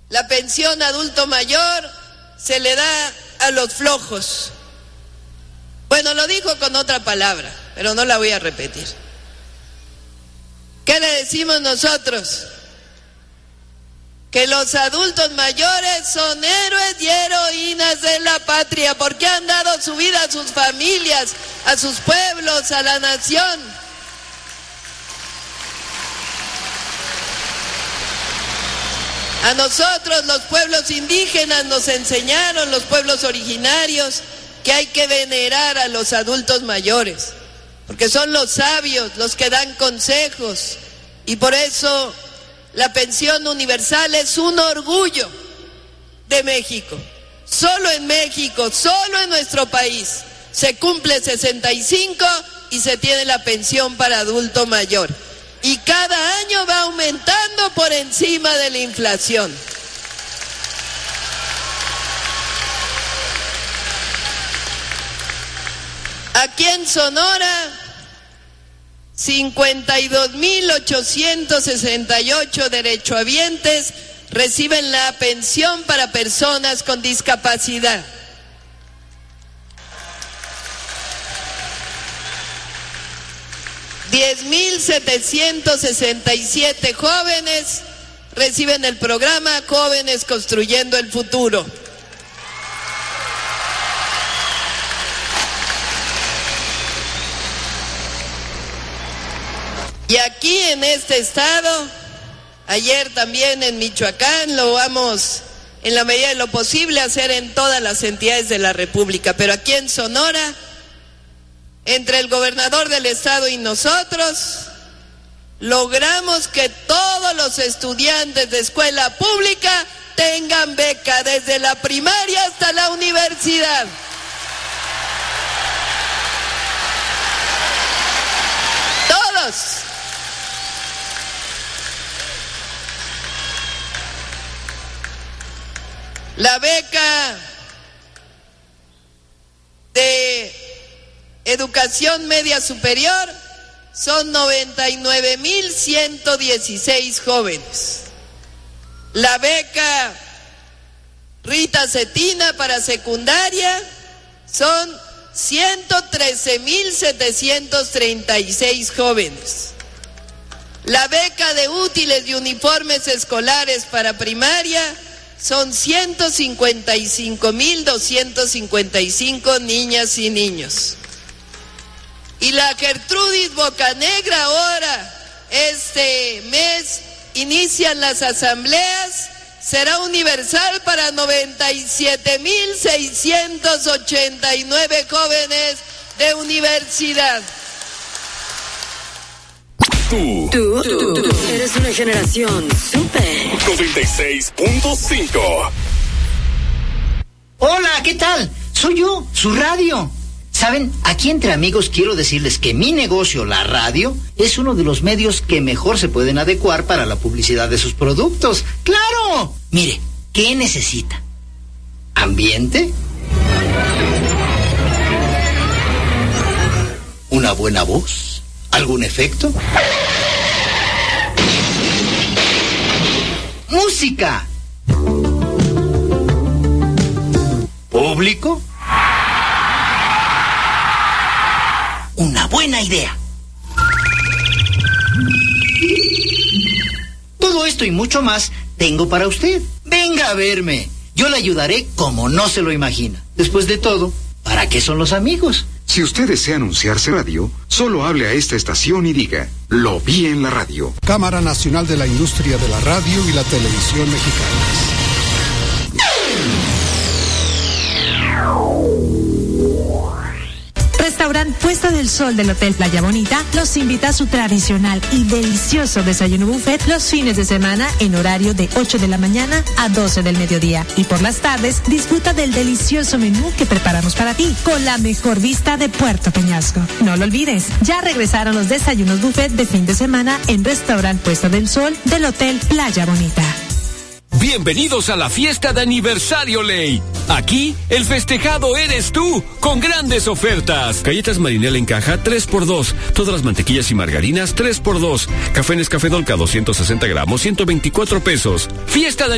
La pensión adulto mayor se le da a los flojos. Bueno, lo dijo con otra palabra, pero no la voy a repetir. ¿Qué le decimos nosotros? Que los adultos mayores son héroes y heroínas de la patria, porque han dado su vida a sus familias, a sus pueblos, a la nación. A nosotros, los pueblos indígenas, nos enseñaron, los pueblos originarios, que hay que venerar a los adultos mayores, porque son los sabios, los que dan consejos, y por eso la pensión universal es un orgullo de México. Solo en México, solo en nuestro país, se cumple 65 y se tiene la pensión para adulto mayor. Y cada año va aumentando por encima de la inflación. Aquí en Sonora, 52,868 derechohabientes reciben la pensión para personas con discapacidad. $10,767 jóvenes reciben el programa Jóvenes Construyendo el Futuro. Y aquí en este estado, ayer también en Michoacán, lo vamos en la medida de lo posible a hacer en todas las entidades de la República, pero aquí en Sonora, entre el gobernador del estado y nosotros, logramos que todos los estudiantes de escuela pública tengan beca, desde la primaria hasta la universidad. Todos. La beca de educación media superior son 99,116 jóvenes. La beca Rita Cetina para secundaria son 113,736 jóvenes. La beca de útiles y uniformes escolares para primaria son 155,255 niñas y niños. Y la Gertrudis Bocanegra ahora, este mes, inician las asambleas, será universal para 97,689 jóvenes de universidad. Tú eres una generación súper 96.5. Hola, ¿qué tal? Soy yo, su radio. Saben, aquí entre amigos quiero decirles que mi negocio, la radio, es uno de los medios que mejor se pueden adecuar para la publicidad de sus productos. ¡Claro! Mire, ¿qué necesita? ¿Ambiente? ¿Una buena voz? ¿Algún efecto? ¡Música! ¿Público? Una buena idea. Todo esto y mucho más tengo para usted. Venga a verme. Yo le ayudaré como no se lo imagina. Después de todo, ¿para qué son los amigos? Si usted desea anunciarse en radio, solo hable a esta estación y diga, lo vi en la radio. Cámara Nacional de la Industria de la Radio y la Televisión Mexicanas. Restaurante Puesta del Sol del Hotel Playa Bonita los invita a su tradicional y delicioso desayuno buffet los fines de semana en horario de 8 de la mañana a 12 del mediodía. Y por las tardes disfruta del delicioso menú que preparamos para ti con la mejor vista de Puerto Peñasco. No lo olvides, ya regresaron los desayunos buffet de fin de semana en Restaurante Puesta del Sol del Hotel Playa Bonita. Bienvenidos a la fiesta de aniversario Ley. Aquí, el festejado eres tú, con grandes ofertas. Galletas Marinela en caja, 3x2. Todas las mantequillas y margarinas, 3x2. Café Nescafé Dolca, 260 gramos, 124 pesos. Fiesta de